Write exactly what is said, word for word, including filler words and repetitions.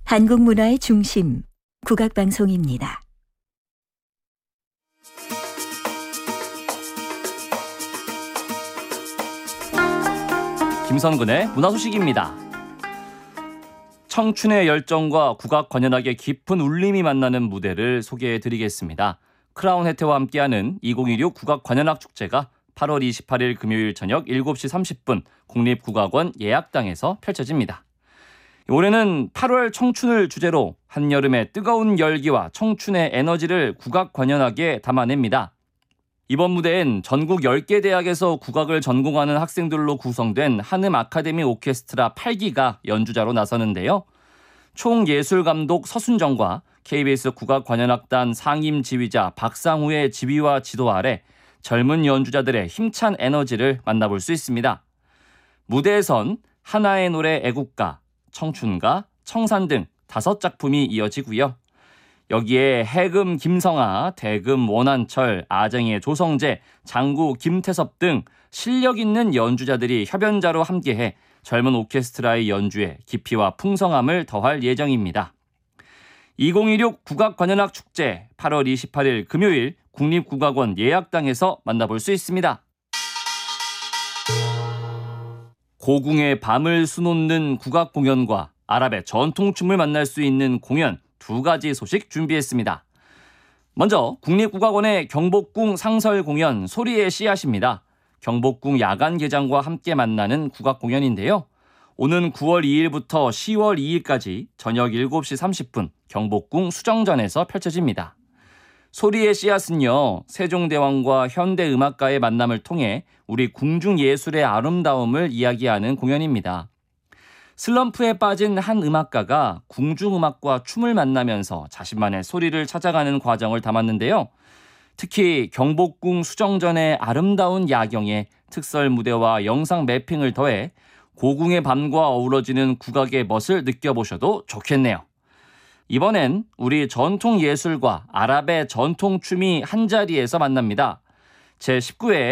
한국 문화의 중심, 국악방송입니다. 김선근의 문화소식입니다. 청춘의 열정과 국악 관현악의 깊은 울림이 만나는 무대를 소개해드리겠습니다. 크라운 혜태와 함께하는 이천이십육 국악 관현악 축제가 팔월 이십팔일 금요일 저녁 일곱 시 삼십 분 국립국악원 예약당에서 펼쳐집니다. 올해는 팔월 청춘을 주제로 한여름의 뜨거운 열기와 청춘의 에너지를 국악 관현악에 담아냅니다. 이번 무대엔 전국 열 개 대학에서 국악을 전공하는 학생들로 구성된 한음 아카데미 오케스트라 팔 기가 연주자로 나서는데요. 총예술감독 서순정과 케이비에스 국악관현악단 상임 지휘자 박상우의 지휘와 지도 아래 젊은 연주자들의 힘찬 에너지를 만나볼 수 있습니다. 무대에선 하나의 노래 애국가, 청춘가, 청산 등 다섯 작품이 이어지고요. 여기에 해금 김성아, 대금 원한철, 아쟁이의 조성재, 장구 김태섭 등 실력 있는 연주자들이 협연자로 함께해 젊은 오케스트라의 연주에 깊이와 풍성함을 더할 예정입니다. 이천이십육 국악관현악 축제 팔월 이십팔일 금요일 국립국악원 예약당에서 만나볼 수 있습니다. 고궁의 밤을 수놓는 국악 공연과 아랍의 전통춤을 만날 수 있는 공연 두 가지 소식 준비했습니다. 먼저 국립국악원의 경복궁 상설 공연 소리의 씨앗입니다. 경복궁 야간 개장과 함께 만나는 국악 공연인데요. 오는 구월 이일부터 시월 이일까지 저녁 일곱 시 삼십 분 경복궁 수정전에서 펼쳐집니다. 소리의 씨앗은요, 세종대왕과 현대음악가의 만남을 통해 우리 궁중예술의 아름다움을 이야기하는 공연입니다. 슬럼프에 빠진 한 음악가가 궁중음악과 춤을 만나면서 자신만의 소리를 찾아가는 과정을 담았는데요. 특히 경복궁 수정전의 아름다운 야경에 특설 무대와 영상 매핑을 더해 고궁의 밤과 어우러지는 국악의 멋을 느껴보셔도 좋겠네요. 이번엔 우리 전통 예술과 아랍의 전통 춤이 한자리에서 만납니다. 제십구 회